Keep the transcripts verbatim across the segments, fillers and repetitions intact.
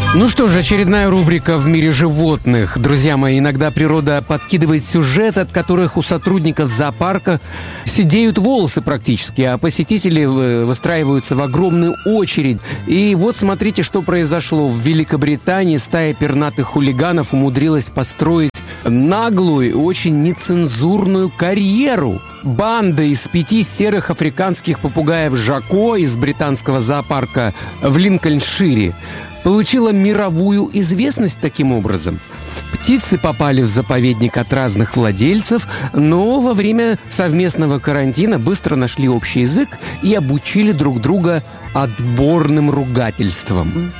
Ну что же, очередная рубрика в мире животных. Друзья мои, иногда природа подкидывает сюжет, от которых у сотрудников зоопарка сидеют волосы практически, а посетители выстраиваются в огромную очередь. И вот смотрите, что произошло. В Великобритании стая пернатых хулиганов умудрилась построить наглую и очень нецензурную карьеру. Банда из пяти серых африканских попугаев Жако из британского зоопарка в Линкольншире получила мировую известность таким образом. Птицы попали в заповедник от разных владельцев, но во время совместного карантина быстро нашли общий язык и обучили друг друга отборным ругательствам.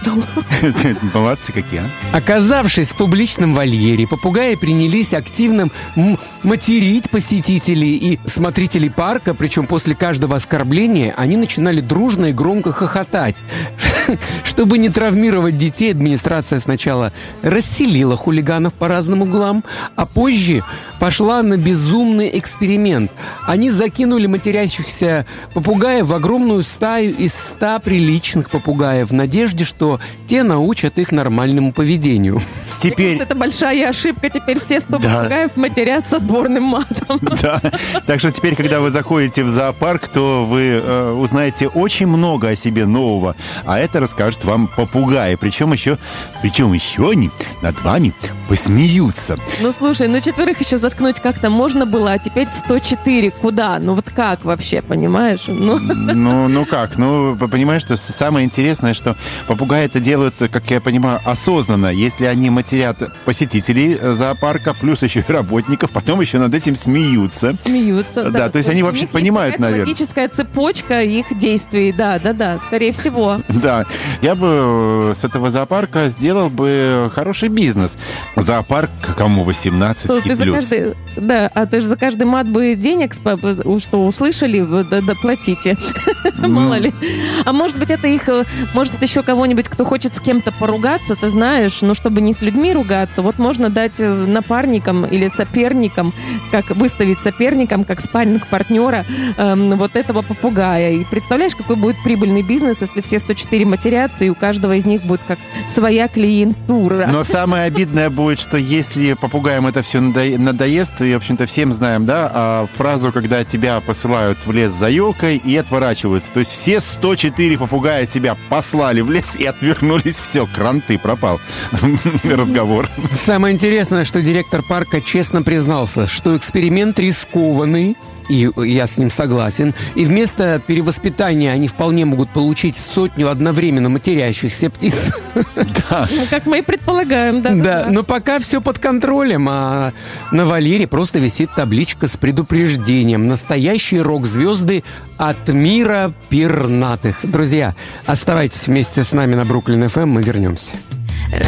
Молодцы какие, а? Оказавшись в публичном вольере, попугаи принялись активно м- материть посетителей и смотрителей парка, причем после каждого оскорбления они начинали дружно и громко хохотать. Чтобы не травмировать детей, администрация сначала расселила хулиганов по разным углам, а позже пошла на безумный эксперимент. Они закинули матерящихся попугаев в огромную стаю из ста приличных попугаев в надежде, что те научат их нормальному поведению. Теперь... Вот это большая ошибка. Теперь все сто да. попугаев матерятся отборным матом. Да. Так что теперь, когда вы заходите в зоопарк, то вы э, узнаете очень много о себе нового. А это расскажут вам попугаи. Причем еще, причем еще они над вами посмеются. Ну, слушай, ну четверых еще заткнуть как-то можно было, а теперь сто четыре. Куда? Ну, вот как вообще, понимаешь? Ну, ну, ну как? Ну, понимаешь, что самое интересное, что попугаи это делают, как я понимаю, осознанно. Если они матерят посетителей зоопарка, плюс еще и работников, потом еще над этим смеются. Смеются, да. Да, то есть они вообще понимают, наверное. Логическая цепочка их действий, да, да, да, скорее всего. Да, я бы с этого зоопарка сделал бы хороший бизнес. Зоопарк кому восемнадцать что, и ты плюс. За каждый, да, а ты же за каждый мат бы денег, что услышали, доплатите. Мало ли. А может быть, это их, может, еще кого-нибудь, кто хочет с кем-то поругаться, ты знаешь, но чтобы не с людьми ругаться, вот можно дать напарникам или соперникам, как выставить соперникам, как спарринг партнера эм, вот этого попугая. И представляешь, какой будет прибыльный бизнес, если все сто четыре матерятся, и у каждого из них будет как своя клиентура. Но самое обидное будет, что если попугаям это все надо... надоест, и, в общем-то, всем знаем, да, а фразу, когда тебя посылают в лес за елкой и отворачиваются. То есть все сто четыре попугая тебя послали в лес и отвернулись, все, кранты, пропал разговор. Самое интересное, что директор парка честно признался, что эксперимент рискованный, и я с ним согласен. И вместо перевоспитания они вполне могут получить сотню одновременно матерящихся птиц. Да. Ну, как мы и предполагаем, да. Да, но пока все под контролем, а на вольере просто висит табличка с предупреждением. Настоящие рок-звезды от мира пернатых. Друзья, оставайтесь вместе с нами на Бруклин эф эм, мы вернемся.